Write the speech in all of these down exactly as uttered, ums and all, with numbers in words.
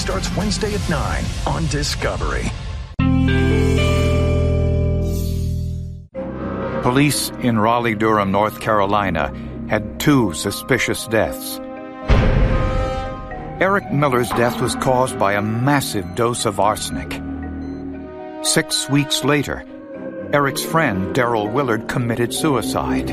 starts Wednesday at nine on Discovery. Police in Raleigh-Durham, North Carolina, had two suspicious deaths. Eric Miller's death was caused by a massive dose of arsenic. Six weeks later, Eric's friend, Darrell Willard, committed suicide.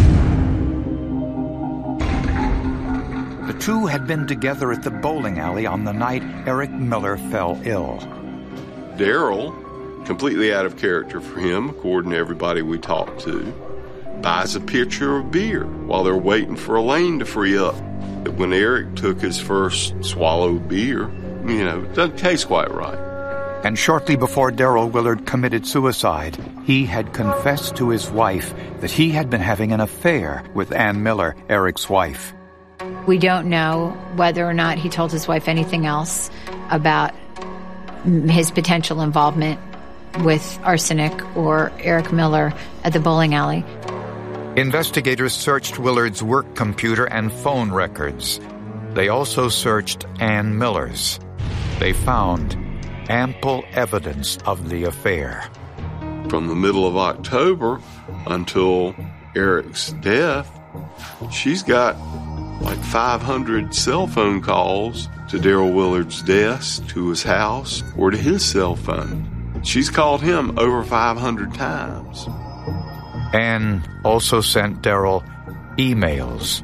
The two had been together at the bowling alley on the night Eric Miller fell ill. Darrell, completely out of character for him, according to everybody we talked to, buys a pitcher of beer while they're waiting for a lane to free up. But when Eric took his first swallow of beer, you know, it doesn't taste quite right. And shortly before Darrell Willard committed suicide, he had confessed to his wife that he had been having an affair with Ann Miller, Eric's wife. We don't know whether or not he told his wife anything else about his potential involvement with arsenic or Eric Miller at the bowling alley. Investigators searched Willard's work computer and phone records. They also searched Ann Miller's. They found ample evidence of the affair. From the middle of October until Eric's death, she's got like five hundred cell phone calls to Darrell Willard's desk, to his house, or to his cell phone. She's called him over five hundred times. Ann also sent Darrell emails.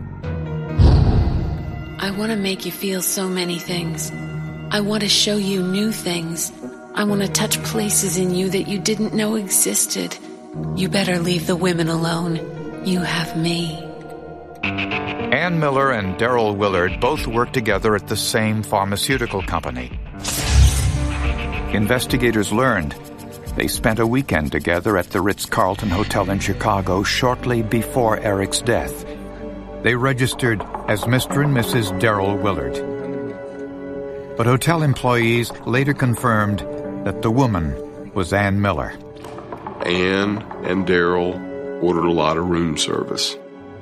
I want to make you feel so many things. I want to show you new things. I want to touch places in you that you didn't know existed. You better leave the women alone. You have me. Ann Miller and Darrell Willard both worked together at the same pharmaceutical company. Investigators learned they spent a weekend together at the Ritz-Carlton Hotel in Chicago shortly before Eric's death. They registered as Mister and Missus Darrell Willard. But hotel employees later confirmed that the woman was Ann Miller. Ann and Darrell ordered a lot of room service.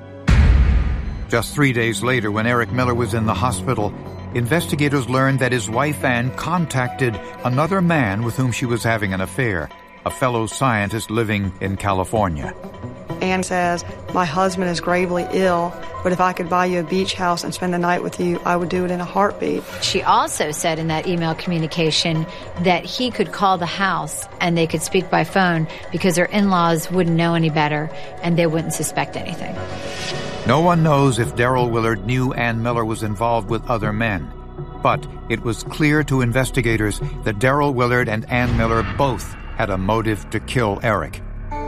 Just three days later, when Eric Miller was in the hospital, investigators learned that his wife Ann contacted another man with whom she was having an affair, a fellow scientist living in California. Ann says, my husband is gravely ill, but if I could buy you a beach house and spend the night with you, I would do it in a heartbeat. She also said in that email communication that he could call the house and they could speak by phone because her in-laws wouldn't know any better and they wouldn't suspect anything. No one knows if Darrell Willard knew Ann Miller was involved with other men, but it was clear to investigators that Darrell Willard and Ann Miller both had a motive to kill Eric.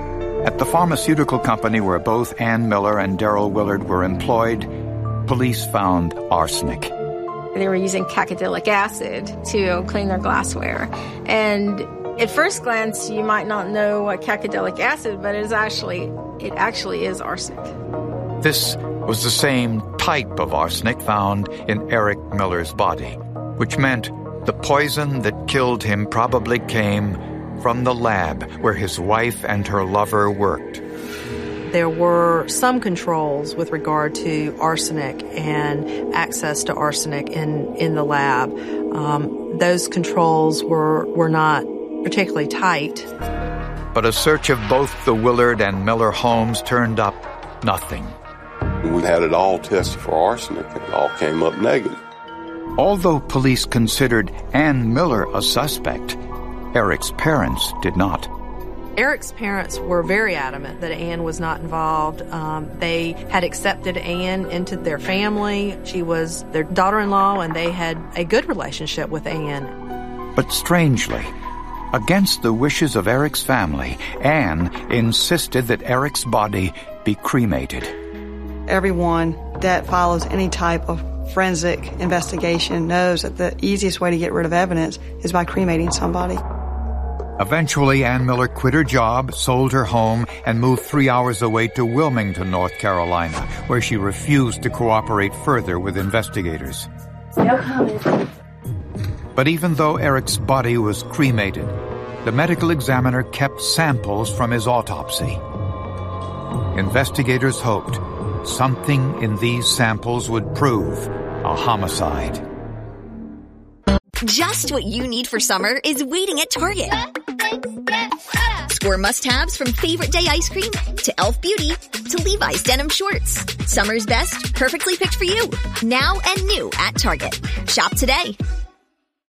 At the pharmaceutical company where both Ann Miller and Darrell Willard were employed, police found arsenic. They were using cacodyllic acid to clean their glassware. And at first glance, you might not know what cacodyllic acid, but it is actually, it actually is arsenic. This was the same type of arsenic found in Eric Miller's body, which meant the poison that killed him probably came from the lab where his wife and her lover worked. There were some controls with regard to arsenic and access to arsenic in, in the lab. Um, those controls were, were not particularly tight. But a search of both the Willard and Miller homes turned up nothing. We had it all tested for arsenic, and it all came up negative. Although police considered Ann Miller a suspect, Eric's parents did not. Eric's parents were very adamant that Ann was not involved. Um, they had accepted Ann into their family. She was their daughter-in-law, and they had a good relationship with Ann. But strangely, against the wishes of Eric's family, Ann insisted that Eric's body be cremated. Everyone that follows any type of forensic investigation knows that the easiest way to get rid of evidence is by cremating somebody. Eventually, Ann Miller quit her job, sold her home, and moved three hours away to Wilmington, North Carolina, where she refused to cooperate further with investigators. No comment. But even though Eric's body was cremated, the medical examiner kept samples from his autopsy. Investigators hoped something in these samples would prove a homicide. Just what you need for summer is waiting at Target. Score must-haves from favorite day ice cream to e l f Beauty to Levi's denim shorts. Summer's best, perfectly picked for you. Now and new at Target. Shop today.